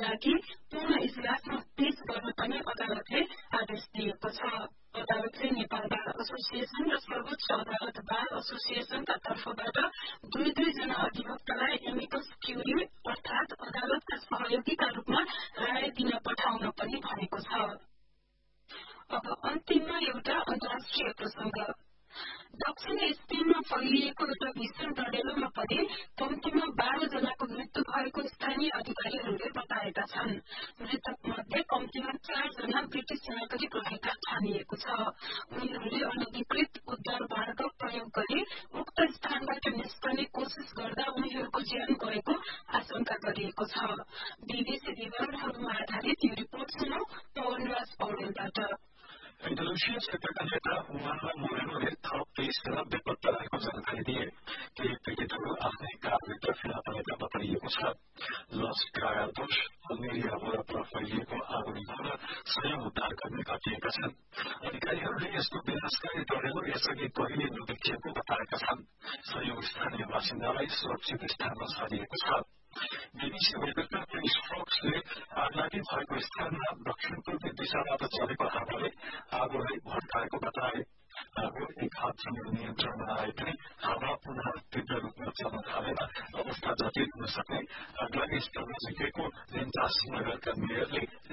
लागि पूर्ण इजलासमा पेश गर्न पनि अदालतले आदेश दिएको छ। अदालतले नेपाल बार एसोसिएसन र सर्वोच्च अदालत बार एसोसिएसनका तर्फबाट दुई जना अधिवक्तालाई एमिकस क्युरी अर्थात अदालतका सहयोगीका रूपमा राय दिन पठाउन पनि भनेको छ। अब अन्तिममा एउटा अन्तर्राष्ट्रिय प्रसंग। दक्षिण स्पेनमा फैलिएको एउटा भीषण टर्नेडोमा पनि कम्तीमा 12 जनाको मृत्यु भएको स्थानीय अधिकारीहरूले बताएका छन्। मृतक मध्ये कम्तीमा 4 जना ब्रिटिश नागरिक रहेका ठानिएको छ। उनीहरूले अनधिकृत उद्धार मार्ग प्रयोग गरी उक्त स्थानबाट निस्कने कोशिश गर्दा उनीहरूको ज्यान गएको आशंका गरिएको छ। बीबीसी विवरणहरूमा आधारित यो रिपोर्ट सुनौ पवनराज पौडेलबाट। इन्डोनेसिया क्षेत्रका नेता उमारला मोरेनोले थप 23 जना बेपत्ता रहेको जानकारी दिए। केही पीडितहरू आफ्नै कारभित्र फेला परेका बताइएको छ। लस क्रायादोस अल्मेरिया वरपर फैलिएको आगो निभाउन 100 उद्धारकर्मी खटिएका छन्। अधिकारीहरूले यस्तो विनाशकारी टर्नेडो यसअघि पहिले नदेखिएको बताएका छन्। 100 स्थानीय बासिन्दालाई सुरक्षित स्थानमा छरिएको छ। बीबीसी वेदरका क्रिस फ्रक्सले आगलागी भएको स्थानमा दक्षिण पूर्वी दिशाबाट चलेको हावाले आगोलाई भड्काएको बताए। आगो एक हातसँग नियन्त्रणमा आए पनि हावा पुनः तीव्र रूपमा चल्न थालेमा अवस्था जटिल हुन सक्ने आगलागी स्थल नजिकैको रेन्टास नगरका मेयरले